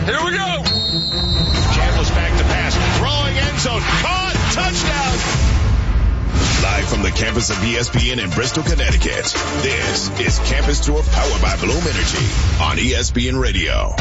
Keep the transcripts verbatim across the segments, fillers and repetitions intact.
Here we go. Chambliss back to pass. Throwing end zone. Caught. Touchdown. Live from the campus of E S P N in Bristol, Connecticut, this is Campus Tour powered by Bloom Energy on E S P N Radio.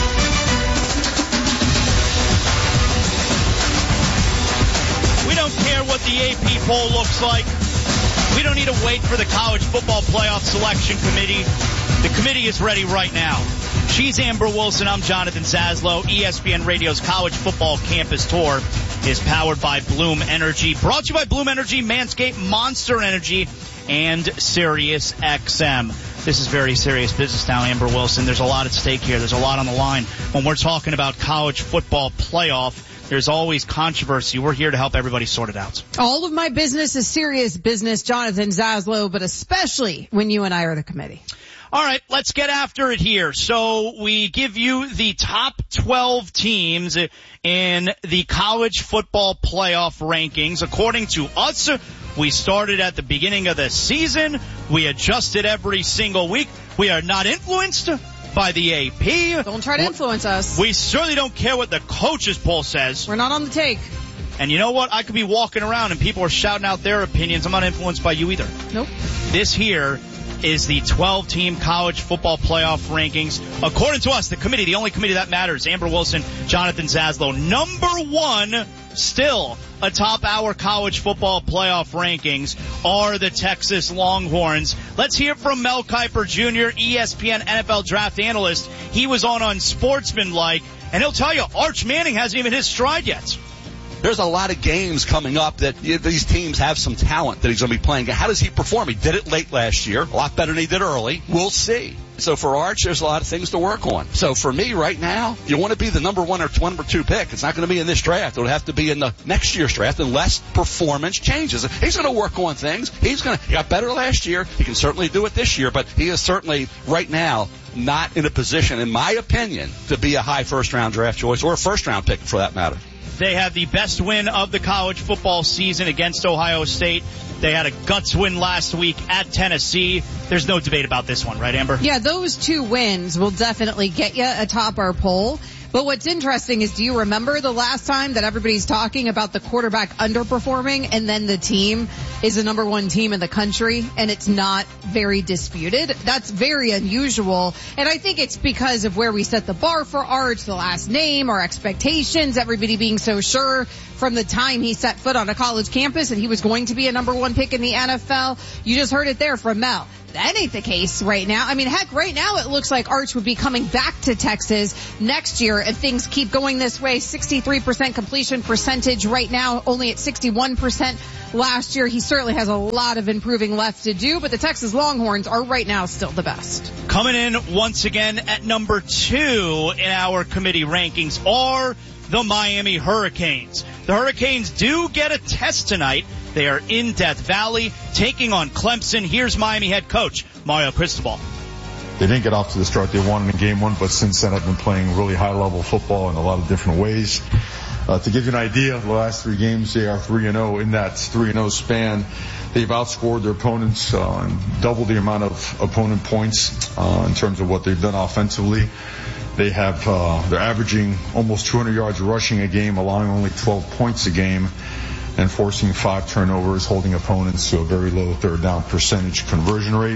We don't care what the A P poll looks like. We don't need to wait for the College Football Playoff Selection Committee. The committee is ready right now. She's Amber Wilson. I'm Jonathan Zaslow. E S P N Radio's College Football Campus Tour is powered by Bloom Energy. Brought to you by Bloom Energy, Manscaped, Monster Energy, and Sirius X M. This is very serious business now, Amber Wilson. There's a lot at stake here. There's a lot on the line. When we're talking about college football playoff, there's always controversy. We're here to help everybody sort it out. All of my business is serious business, Jonathan Zaslow, but especially when you and I are the committee. All right, let's get after it here. So we give you the top twelve teams in the college football playoff rankings. According to us, we started at the beginning of the season. We adjusted every single week. We are not influenced by the A P. Don't try to influence us. We certainly don't care what the coaches poll says. We're not on the take. And you know what? I could be walking around and people are shouting out their opinions. I'm not influenced by you either. Nope. This here is the twelve-team college football playoff rankings. According to us, the committee, the only committee that matters, Amber Wilson, Jonathan Zaslow. Number one, still atop our college football playoff rankings, are the Texas Longhorns. Let's hear from Mel Kiper Junior, E S P N N F L draft analyst. He was on Unsportsmanlike, and he'll tell you, Arch Manning hasn't even hit his stride yet. There's a lot of games coming up that these teams have some talent that he's going to be playing. How does he perform? He did it late last year, a lot better than he did early. We'll see. So for Arch, there's a lot of things to work on. So for me right now, you want to be the number one or number two pick. It's not going to be in this draft. It'll have to be in the next year's draft unless performance changes. He's going to work on things. He's going to, he got better last year. He can certainly do it this year, but he is certainly right now not in a position, in my opinion, to be a high first round draft choice or a first round pick for that matter. They had the best win of the college football season against Ohio State. They had a guts win last week at Tennessee. There's no debate about this one, right, Amber? Yeah, those two wins will definitely get you atop our poll. But what's interesting is, do you remember the last time that everybody's talking about the quarterback underperforming and then the team is the number one team in the country and it's not very disputed? That's very unusual. And I think it's because of where we set the bar for Arch, the last name, our expectations, everybody being so sure from the time he set foot on a college campus and he was going to be a number one pick in the N F L. You just heard it there from Mel. That ain't the case right now. I mean, heck, right now it looks like Arch would be coming back to Texas next year if things keep going this way. sixty-three percent completion percentage right now, only at sixty-one percent last year. He certainly has a lot of improving left to do, but the Texas Longhorns are right now still the best. Coming in once again at number two in our committee rankings are the Miami Hurricanes. The Hurricanes do get a test tonight. They are in Death Valley taking on Clemson. Here's Miami head coach Mario Cristobal. They didn't get off to the start they wanted in game one, but since then have been playing really high-level football in a lot of different ways. Uh, to give you an idea, the last three games, they are three and oh. In that three and oh span, they've outscored their opponents uh, and double the amount of opponent points uh, in terms of what they've done offensively. They have, uh, they're averaging almost two hundred yards rushing a game, allowing only twelve points a game, and forcing five turnovers, holding opponents to a very low third down percentage conversion rate.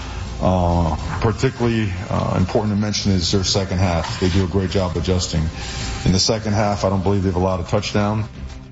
Uh, particularly uh, important to mention is their second half. They do a great job adjusting. In the second half, I don't believe they've allowed a touchdown.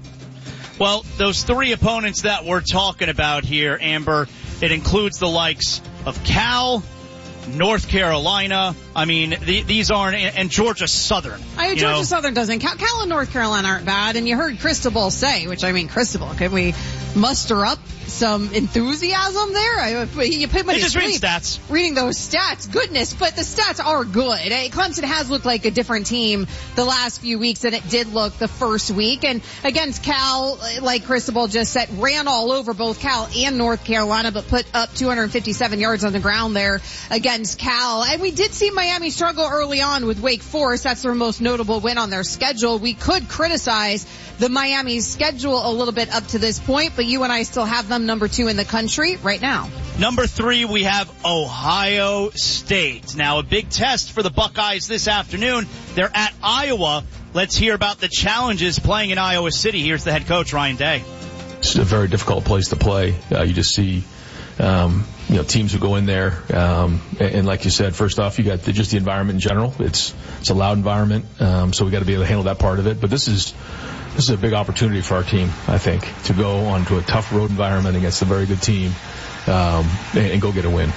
Well, those three opponents that we're talking about here, Amber, it includes the likes of Cal, North Carolina. I mean, the, these aren't, and Georgia Southern. I mean, Georgia know. Southern doesn't count. Cal and North Carolina aren't bad, and you heard Cristobal say, which I mean, Cristobal, can we muster up some enthusiasm there? I, you put me to just sleep read stats. Reading those stats, goodness, but the stats are good. Clemson has looked like a different team the last few weeks than it did look the first week, and against Cal, like Cristobal just said, ran all over both Cal and North Carolina, but put up two hundred fifty-seven yards on the ground there against Cal. And we did see Miami struggle early on with Wake Forest. That's their most notable win on their schedule. We could criticize the Miami's schedule a little bit up to this point, but you and I still have them number two in the country right now. Number three, we have Ohio State. Now, a big test for the Buckeyes this afternoon. They're at Iowa. Let's hear about the challenges playing in Iowa City. Here's the head coach, Ryan Day. It's a very difficult place to play. Uh, you just see, um, you know, teams who go in there, um, and, and like you said, first off, you got the, just the environment in general. It's it's a loud environment, um, so we got to be able to handle that part of it. But this is this is a big opportunity for our team, I think, to go onto a tough road environment against a very good team, um, and, and go get a win.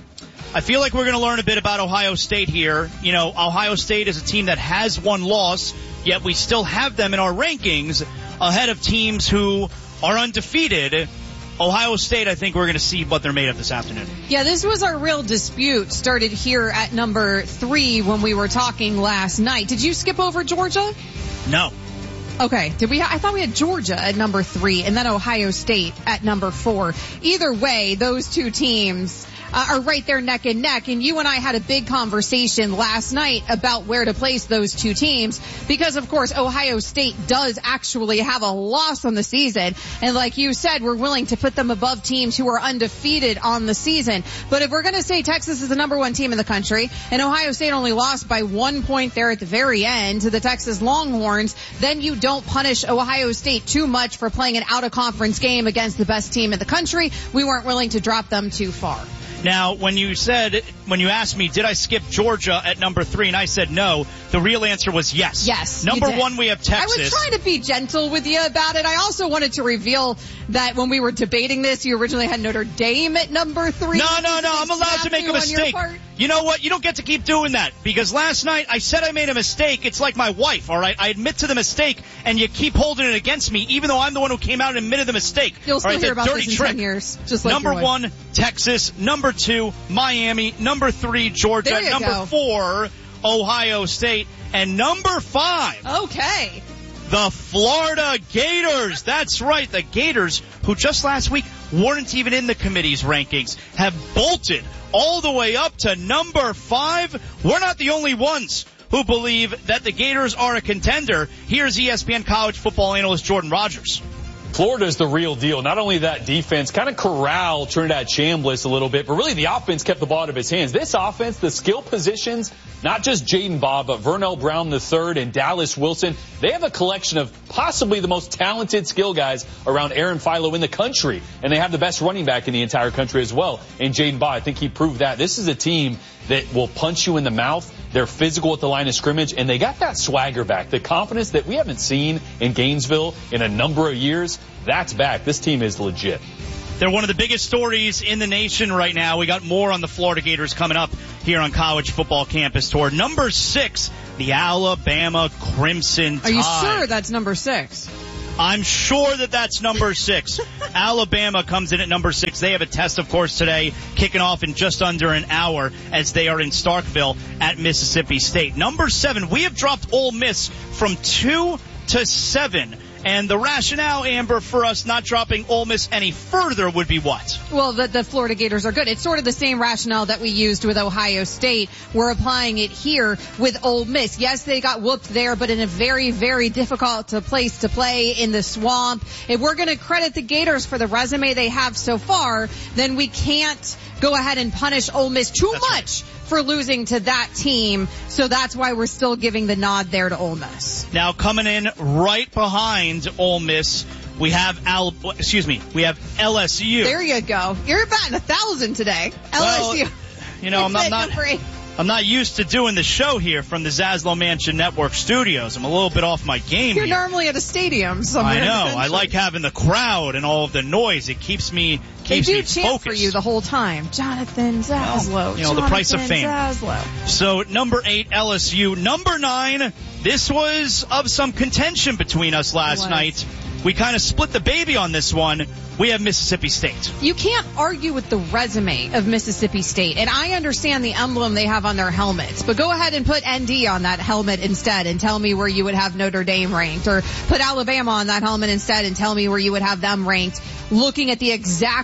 I feel like we're going to learn a bit about Ohio State here. You know, Ohio State is a team that has one loss, yet we still have them in our rankings ahead of teams who are undefeated. Ohio State, I think we're going to see what they're made of this afternoon. Yeah, this was our real dispute. Started here at number three when we were talking last night. Did you skip over Georgia? No. Okay. Did we? I thought we had Georgia at number three and then Ohio State at number four. Either way, those two teams Uh, are right there neck and neck. And you and I had a big conversation last night about where to place those two teams because, of course, Ohio State does actually have a loss on the season. And like you said, we're willing to put them above teams who are undefeated on the season. But if we're going to say Texas is the number one team in the country and Ohio State only lost by one point there at the very end to the Texas Longhorns, then you don't punish Ohio State too much for playing an out-of-conference game against the best team in the country. We weren't willing to drop them too far. Now, when you said, when you asked me, did I skip Georgia at number three, and I said no, the real answer was yes. Yes. Number one, we have Texas. I was trying to be gentle with you about it. I also wanted to reveal that when we were debating this, you originally had Notre Dame at number three. No, no, no. I'm allowed to make a mistake. You know what? You don't get to keep doing that because last night I said I made a mistake. It's like my wife, all right? I admit to the mistake, and you keep holding it against me, even though I'm the one who came out and admitted the mistake. You'll still all right, hear about dirty this in trick. ten years. Just like number your one, Texas. Number two, Miami. Number three, Georgia. There you number go. four, Ohio State. And number five. Okay. The Florida Gators. That's right. The Gators, who just last week weren't even in the committee's rankings, have bolted all the way up to number five. We're not the only ones who believe that the Gators are a contender. Here's E S P N college football analyst Jordan Rogers. Florida's the real deal. Not only that defense kind of corralled Trinidad Chambliss a little bit, but really the offense kept the ball out of his hands. This offense, the skill positions, not just Jaden Bobb, but Vernell Brown the third and Dallas Wilson, they have a collection of possibly the most talented skill guys around Aaron Philo in the country. And they have the best running back in the entire country as well. And Jaden Bobb, I think he proved that. This is a team that will punch you in the mouth. They're physical at the line of scrimmage, and they got that swagger back. The confidence that we haven't seen in Gainesville in a number of years, that's back. This team is legit. They're one of the biggest stories in the nation right now. We got more on the Florida Gators coming up here on College Football Campus Tour. Number six, the Alabama Crimson Tide. Are you sure that's number six? I'm sure that that's number six. Alabama comes in at number six. They have a test, of course, today, kicking off in just under an hour as they are in Starkville at Mississippi State. Number seven, we have dropped Ole Miss from two to seven. And the rationale, Amber, for us not dropping Ole Miss any further would be what? Well, the, the Florida Gators are good. It's sort of the same rationale that we used with Ohio State. We're applying it here with Ole Miss. Yes, they got whooped there, but in a very, very difficult place to play in the swamp. If we're going to credit the Gators for the resume they have so far, then we can't go ahead and punish Ole Miss too That's much right. for losing to that team. So that's why we're still giving the nod there to Ole Miss. Now coming in right behind Ole Miss, we have Al, excuse me, we have L S U. There you go. You're batting a thousand today. L S U. Well, you know, I'm not, not I'm not used to doing the show here from the Zaslow Mansion Network studios. I'm a little bit off my game You're here. normally at a stadium somewhere. I know. I like having the crowd and all of the noise. It keeps me keeps They do me chant focused. for you the whole time. Jonathan Zaslow. Well, you know, Jonathan the price of fame. Zaslow. So number eight, L S U. Number nine, this was of some contention between us last What? night. We kind of split the baby on this one. We have Mississippi State. You can't argue with the resume of Mississippi State, and I understand the emblem they have on their helmets, but go ahead and put N D on that helmet instead and tell me where you would have Notre Dame ranked, or put Alabama on that helmet instead and tell me where you would have them ranked, looking at the exact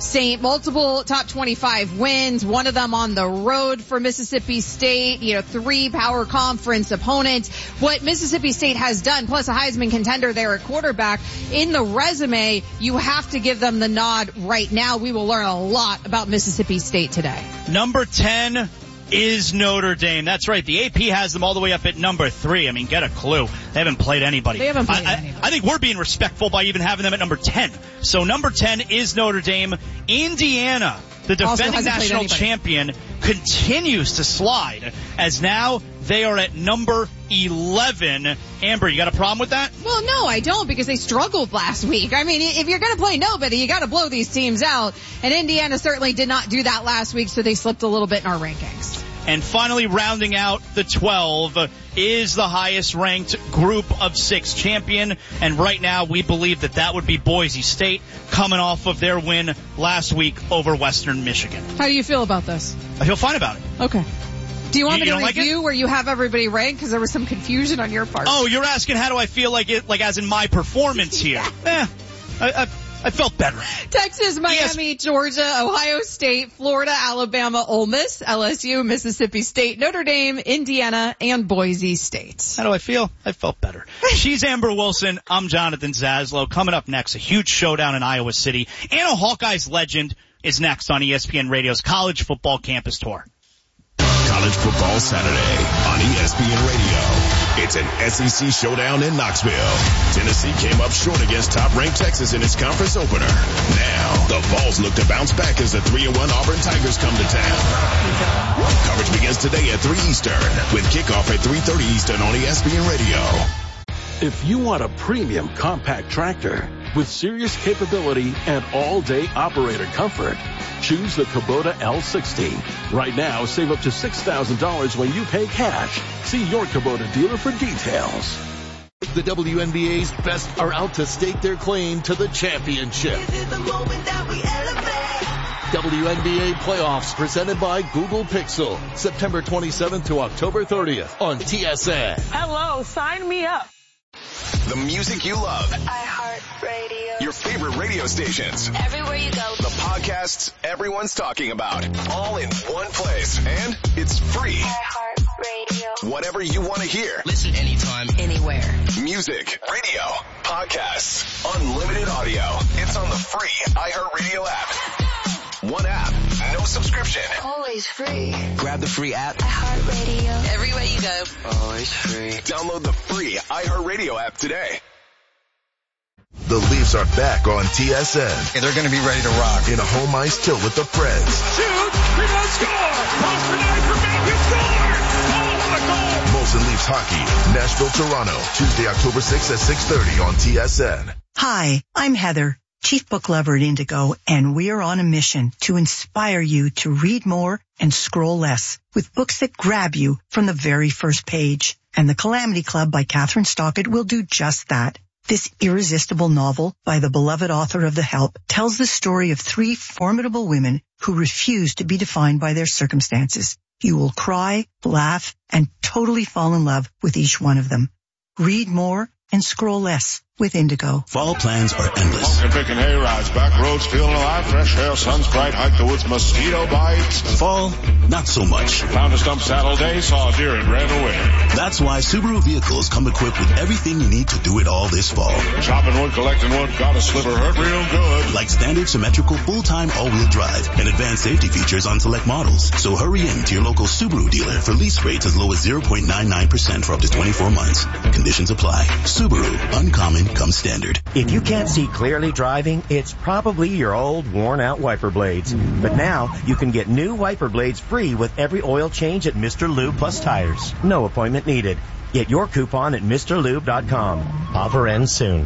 Saint, multiple top twenty-five wins, one of them on the road for Mississippi State, you know, three power conference opponents. What Mississippi State has done, plus a Heisman contender there at quarterback, in the resume, you have to give them the nod right now. We will learn a lot about Mississippi State today. Number ten is Notre Dame. That's right. The A P has them all the way up at number three. I mean, get a clue. They haven't played anybody. They haven't played I, anybody. I, I think we're being respectful by even having them at number ten. So number ten is Notre Dame. Indiana, the defending national champion, continues to slide as now they are at number eleven. Amber, you got a problem with that? Well, no, I don't, because they struggled last week. I mean, if you're going to play nobody, you got to blow these teams out. And Indiana certainly did not do that last week, so they slipped a little bit in our rankings. And finally, rounding out the twelve is the highest ranked group of six champion. And right now, we believe that that would be Boise State, coming off of their win last week over Western Michigan. How do you feel about this? I feel fine about it. Okay. Do you want you, me to you review like where you have everybody ranked? Because there was some confusion on your part. Oh, you're asking how do I feel like it, like as in my performance here? eh, I, I, I felt better. Texas, Miami, yes. Georgia, Ohio State, Florida, Alabama, Ole Miss, L S U, Mississippi State, Notre Dame, Indiana, and Boise State. How do I feel? I felt better. She's Amber Wilson. I'm Jonathan Zaslow. Coming up next, a huge showdown in Iowa City. And a Hawkeyes legend is next on E S P N Radio's College Football Campus Tour. College Football Saturday on E S P N Radio. It's an S E C showdown in Knoxville. Tennessee came up short against top-ranked Texas in its conference opener. Now, the Vols look to bounce back as the three and one Auburn Tigers come to town. Coverage begins today at three Eastern with kickoff at three thirty Eastern on E S P N Radio. If you want a premium compact tractor with serious capability and all-day operator comfort, choose the Kubota L sixty. Right now, save up to six thousand dollars when you pay cash. See your Kubota dealer for details. The W N B A's best are out to stake their claim to the championship. This is the moment that we elevate. W N B A playoffs presented by Google Pixel. September twenty-seventh to October thirtieth on T S N. Hello, sign me up. The music you love. iHeartRadio. Your favorite radio stations. Everywhere you go. The podcasts everyone's talking about. All in one place. And it's free. iHeartRadio. Whatever you want to hear. Listen anytime, anywhere. Music, radio, podcasts, unlimited audio. It's on the free iHeartRadio app. One app, no subscription. Always free. Grab the free app. iHeartRadio. Everywhere you go. Always free. Download the free iHeartRadio app today. The Leafs are back on T S N. And they're going to be ready to rock. In a home ice tilt with the Preds. Shoot! Rebound score! Post for nine for Vegas score! Oh, what a goal! Molson Leafs hockey, Nashville, Toronto, Tuesday, October sixth at six thirty on T S N. Hi, I'm Heather, Chief Book Lover at Indigo, and we are on a mission to inspire you to read more and scroll less with books that grab you from the very first page. And The Calamity Club by Catherine Stockett will do just that. This irresistible novel by the beloved author of The Help tells the story of three formidable women who refuse to be defined by their circumstances. You will cry, laugh, and totally fall in love with each one of them. Read more and scroll less with Indigo. Fall plans are endless. Walking, picking hay rides, back roads, feeling alive, fresh air, sun's bright, hike the woods, mosquito bites. Fall, not so much. Found a stump saddle day, saw a deer and ran away. That's why Subaru vehicles come equipped with everything you need to do it all this fall. Chopping wood, collecting wood, got a sliver, hurt real good. Like standard symmetrical full-time all-wheel drive and advanced safety features on select models. So hurry in to your local Subaru dealer for lease rates as low as zero point nine nine percent for up to twenty-four months. Conditions apply. Subaru, uncommon comes standard. If you can't see clearly driving, it's probably your old worn-out wiper blades. But now you can get new wiper blades free with every oil change at Mister Lube Plus Tires. No appointment needed. Get your coupon at Mr Lube dot com. Offer ends soon.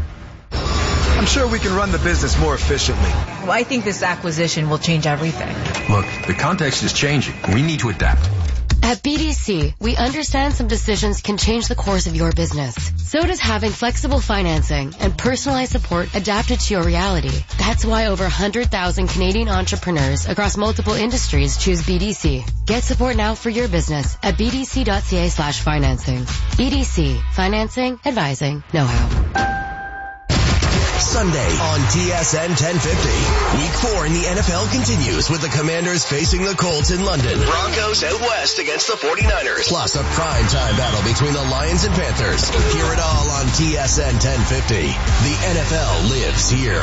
I'm sure we can run the business more efficiently. Well, I think this acquisition will change everything. Look, the context is changing. We need to adapt. At B D C, we understand some decisions can change the course of your business. So does having flexible financing and personalized support adapted to your reality. That's why over one hundred thousand Canadian entrepreneurs across multiple industries choose B D C. Get support now for your business at b d c dot c a slash financing. B D C. Financing, advising, know-how. Sunday on T S N ten fifty. Week four in the N F L continues with the Commanders facing the Colts in London. Broncos out west against the forty-niners. Plus a primetime battle between the Lions and Panthers. Hear it all on T S N ten fifty. The N F L lives here.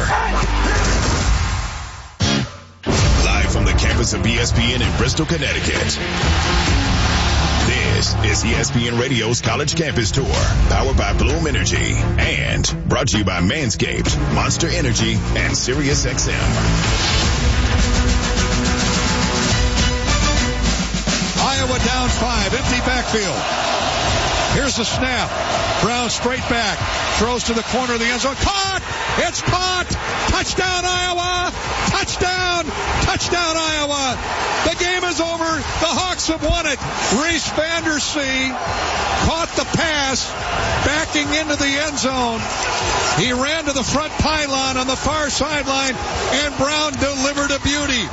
Live from the campus of E S P N in Bristol, Connecticut. This is E S P N Radio's College Campus Tour, powered by Bloom Energy, and brought to you by Manscaped, Monster Energy, and Sirius X M. Iowa down five, empty backfield. Here's the snap. Brown straight back, throws to the corner of the end zone. Caught! It's caught! Touchdown, Iowa! Touchdown! Touchdown, Iowa! The game is over. The Hawks have won it. Reese Vandersee caught the pass, backing into the end zone. He ran to the front pylon on the far sideline, and Brown delivered a beauty.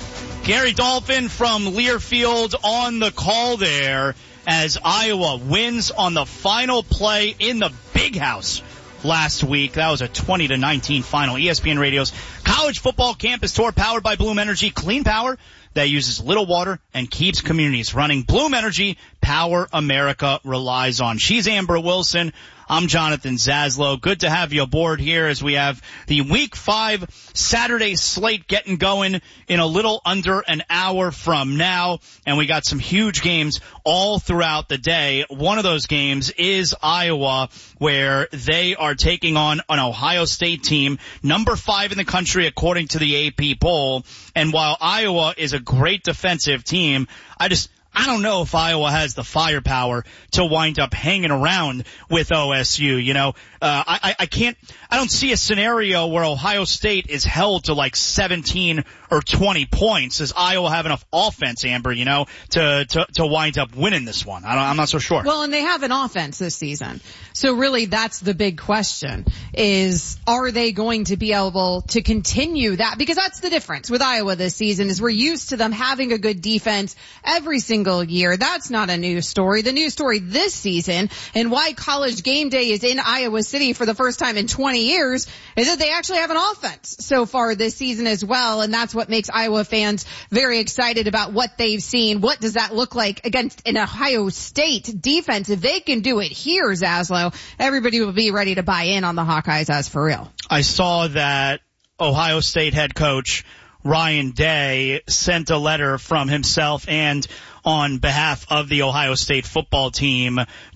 Gary Dolphin from Learfield on the call there as Iowa wins on the final play in the Big House last week. That was a twenty to nineteen final. E S P N Radio's College Football Campus Tour, powered by Bloom Energy, clean power that uses little water and keeps communities running. Bloom Energy, power America relies on. She's Amber Wilson. I'm Jonathan Zaslow. Good to have you aboard here as we have the Week five Saturday slate getting going in a little under an hour from now. And we got some huge games all throughout the day. One of those games is Iowa, where they are taking on an Ohio State team, number five in the country according to the A P poll. And while Iowa is a great defensive team, I just I don't know if Iowa has the firepower to wind up hanging around with O S U. You know, uh, I, I can't, I don't see a scenario where Ohio State is held to like seventeen or twenty points. Does Iowa have enough offense, Amber, you know, to, to, to wind up winning this one? I don't, I'm not so sure. Well, and they have an offense this season. So really that's the big question is, are they going to be able to continue that? Because that's the difference with Iowa this season is we're used to them having a good defense every single year. That's not a news story. The news story this season and why College Game Day is in Iowa City for the first time in twenty years is that they actually have an offense so far this season as well. And that's what makes Iowa fans very excited about what they've seen. What does that look like against an Ohio State defense? If they can do it here, Zaslow, everybody will be ready to buy in on the Hawkeyes as for real. I saw that Ohio State head coach Ryan Day sent a letter from himself and on behalf of the Ohio State football team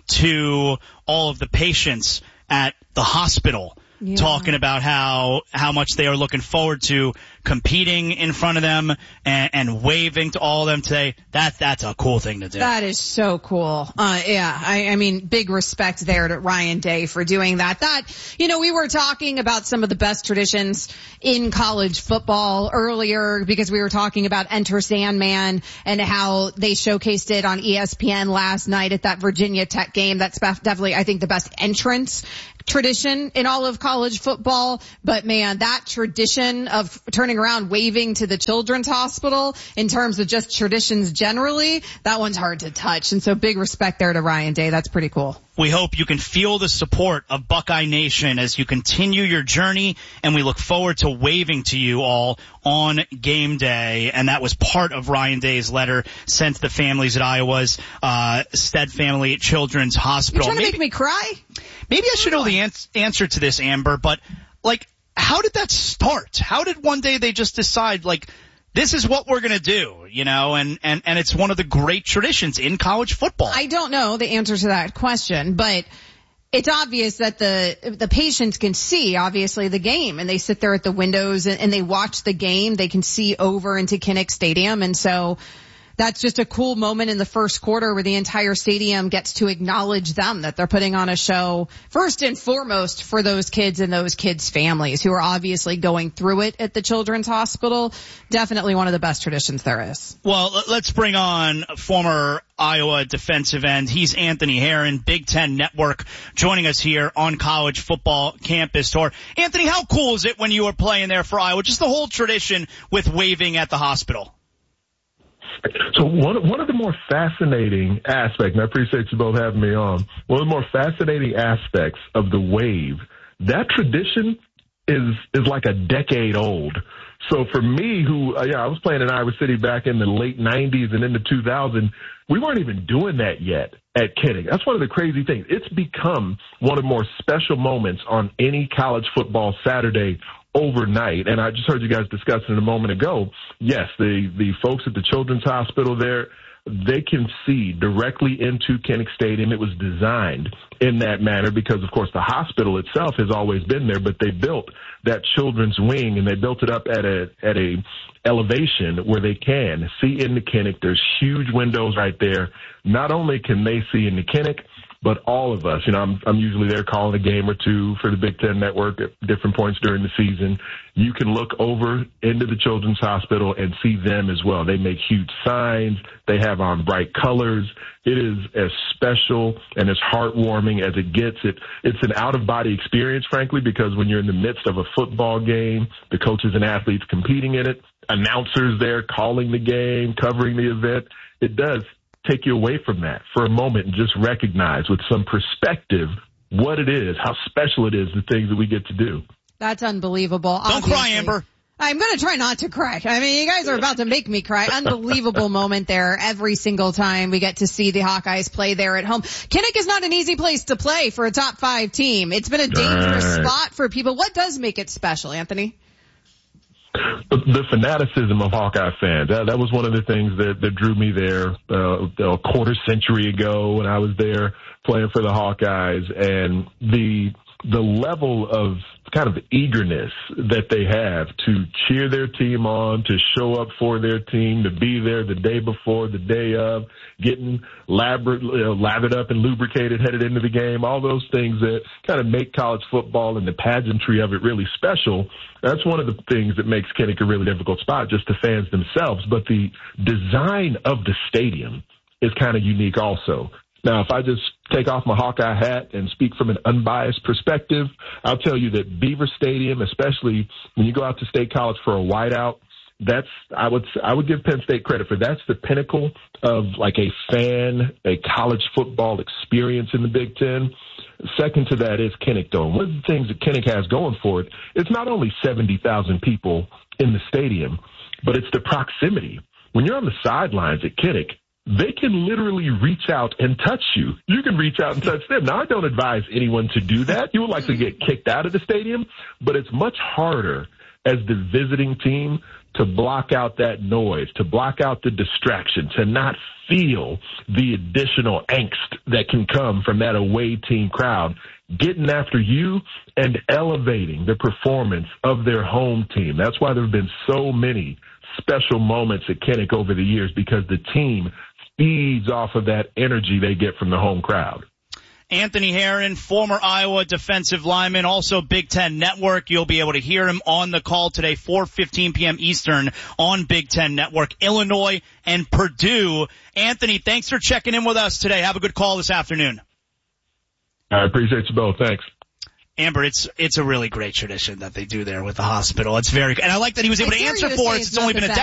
to all of the patients at the hospital, yeah. talking about how how much they are looking forward to competing in front of them and, and waving to all of them today. That that's a cool thing to do. That is so cool. Uh, yeah, I, I mean, big respect there to Ryan Day for doing that. That, you know, we were talking about some of the best traditions in college football earlier because we were talking about Enter Sandman and how they showcased it on E S P N last night at that Virginia Tech game. That's definitely, I think, the best entrance tradition in all of college football. But man, that tradition of turning around waving to the children's hospital in terms of just traditions generally, that one's hard to touch. And so big respect there to Ryan Day. That's pretty cool. We hope you can feel the support of Buckeye Nation as you continue your journey, and we look forward to waving to you all on game day. And that was part of Ryan Day's letter sent to the families at Iowa's uh Stead Family Children's Hospital. You're trying maybe, to make me cry? Maybe I should know the ans- answer to this, Amber, but like, how did that start? How did one day they just decide, like, this is what we're going to do, you know, and, and, and it's one of the great traditions in college football. I don't know the answer to that question, but it's obvious that the, the patients can see, obviously, the game, and they sit there at the windows and, and they watch the game. They can see over into Kinnick Stadium, and so that's just a cool moment in the first quarter where the entire stadium gets to acknowledge them, that they're putting on a show first and foremost for those kids and those kids' families who are obviously going through it at the Children's Hospital. Definitely one of the best traditions there is. Well, let's bring on former Iowa defensive end. He's Anthony Herron, Big Ten Network, joining us here on College Football Campus Tour. Anthony, how cool is it when you were playing there for Iowa? Just the whole tradition with waving at the hospital. So one one of the more fascinating aspects, and I appreciate you both having me on, one of the more fascinating aspects of the wave, that tradition is is like a decade old. So for me, who, uh, yeah, I was playing in Iowa City back in the late nineties and into two thousand, we weren't even doing that yet at Kinnick. That's one of the crazy things. It's become one of the more special moments on any college football Saturday overnight. And I just heard you guys discussing it a moment ago. Yes, the, the folks at the Children's Hospital there, they can see directly into Kinnick Stadium. It was designed in that manner because, of course, the hospital itself has always been there, but they built that children's wing and they built it up at a at a elevation where they can see into Kinnick. There's huge windows right there. Not only can they see into Kinnick, but all of us, you know, I'm, I'm usually there calling a game or two for the Big Ten Network at different points during the season. You can look over into the Children's Hospital and see them as well. They make huge signs. They have on bright colors. It is as special and as heartwarming as it gets. It, it's an out-of-body experience, frankly, because when you're in the midst of a football game, the coaches and athletes competing in it, announcers there calling the game, covering the event, it does take you away from that for a moment and just recognize with some perspective what it is, how special it is, the things that we get to do. That's unbelievable. Don't obviously. cry, Amber. I'm going to try not to cry. I mean, you guys are about to make me cry. Unbelievable moment there every single time we get to see the Hawkeyes play there at home. Kinnick is not an easy place to play for a top five team. It's been a dangerous right. spot for people. What does make it special, Anthony? The fanaticism of Hawkeye fans. That, that was one of the things that, that drew me there uh, a quarter century ago when I was there playing for the Hawkeyes, and the the level of kind of eagerness that they have to cheer their team on, to show up for their team, to be there the day before, the day of, getting lathered, uh, lathered up and lubricated headed into the game, all those things that kind of make college football and the pageantry of it really special. That's one of the things that makes Kinnick a really difficult spot, just the fans themselves. But the design of the stadium is kind of unique also. Now, if I just take off my Hawkeye hat and speak from an unbiased perspective, I'll tell you that Beaver Stadium, especially when you go out to State College for a whiteout, that's, I would, I would give Penn State credit for that's the pinnacle of like a fan, a college football experience in the Big Ten. Second to that is Kinnick Dome. One of the things that Kinnick has going for it, it's not only seventy thousand people in the stadium, but it's the proximity. When you're on the sidelines at Kinnick, they can literally reach out and touch you. You can reach out and touch them. Now, I don't advise anyone to do that. You will likely get kicked out of the stadium, but it's much harder as the visiting team to block out that noise, to block out the distraction, to not feel the additional angst that can come from that away team crowd getting after you and elevating the performance of their home team. That's why there have been so many special moments at Kinnick over the years, because the team feeds off of that energy they get from the home crowd. Anthony Herron, former Iowa defensive lineman, also Big Ten Network. You'll be able to hear him on the call today, four fifteen p.m. Eastern on Big Ten Network. Illinois and Purdue. Anthony, thanks for checking in with us today. Have a good call this afternoon. I appreciate you both. Thanks. Amber, it's it's a really great tradition that they do there with the hospital. It's very, and I like that he was able to answer for us. It's only been a decade.